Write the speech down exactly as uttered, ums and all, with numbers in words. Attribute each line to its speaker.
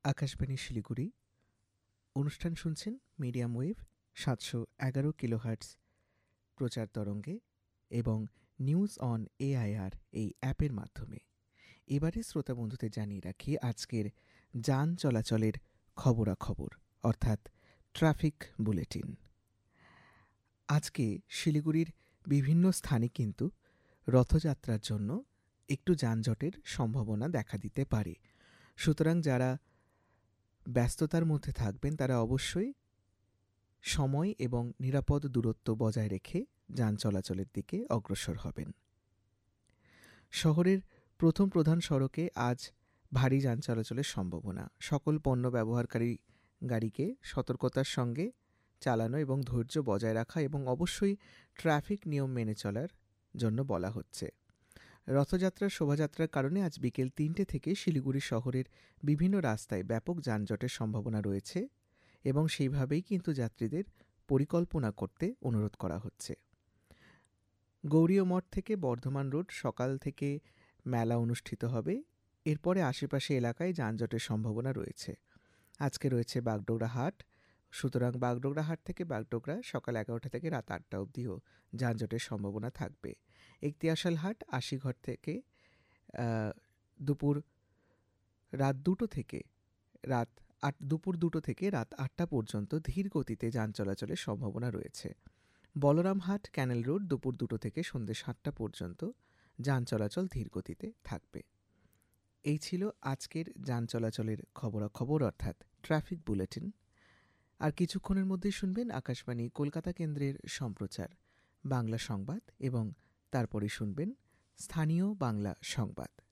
Speaker 1: আকাশবাণী শিলিগুড়ি অনুষ্ঠান শুনছেন medium wave সাতশো এগারো কিলোহার্টস প্রচার তরঙ্গে এবং নিউজ অন এআইআর এই অ্যাপের মাধ্যমে। এবারে শ্রোতা বন্ধুদের জানিয়ে রাখি আজকের যান চলাচলের খবরাখবর অর্থাৎ ট্রাফিক বুলেটিন। আজকে শিলিগুড়ির বিভিন্ন স্থানে কিন্তু রথযাত্রার জন্য একটু যানজটের সম্ভাবনা দেখা দিতে পারে। সুতরাং যারা ব্যস্ততার মধ্যে থাকবেন তারা অবশ্যই সময় এবং নিরাপদ দূরত্ব বজায় রেখে যান চলাচলের দিকে অগ্রসর হবেন। শহরের প্রথম প্রধান সড়কে আজ ভারী যান চলাচলের সম্ভাবনা। সকল পণ্য ব্যবহারকারী গাড়িকে সতর্কতার সঙ্গে চালানো এবং ধৈর্য বজায় রাখা এবং অবশ্যই ট্রাফিক নিয়ম মেনে চলার জন্য বলা হচ্ছে। রথযাত্রার শোভাযাত্রার কারণে আজ বিকেল তিনটে থেকে শিলিগুড়ি শহরের বিভিন্ন রাস্তায় ব্যাপক যানজটের সম্ভাবনা রয়েছে এবং সেইভাবেই কিন্তু যাত্রীদের পরিকল্পনা করতে অনুরোধ করা হচ্ছে। গৌরীয় মঠ থেকে বর্ধমান রোড সকাল থেকে মেলা অনুষ্ঠিত হবে। এরপরে আশেপাশে এলাকায় যানজটের সম্ভাবনা রয়েছে। আজকে রয়েছে বাগডোগরা হাট, সুতরাং বাগডোগরা হাট থেকে বাগডোগরা সকাল এগারোটা থেকে রাত আটটা অবধিও যানজটের সম্ভাবনা থাকবে। ইকতিয়াশাল হাট আশিঘর থেকে দুপুর রাত দুটো থেকে রাত আট দুপুর দুটো থেকে রাত আটটা পর্যন্ত ধীর গতিতে যান চলাচলের সম্ভাবনা রয়েছে। বলরামহাট ক্যানেল রোড দুপুর দুটো থেকে সন্ধ্যে সাতটা পর্যন্ত যান চলাচল ধীর গতিতে থাকবে। এই ছিল আজকের যান চলাচলের খবরাখবর অর্থাৎ ট্রাফিক বুলেটিন। আর কিছুক্ষণের মধ্যেই শুনবেন আকাশবাণী কলকাতা কেন্দ্রের সম্প্রচার বাংলা সংবাদ এবং তারপরে শুনবেন স্থানীয় বাংলা সংবাদ।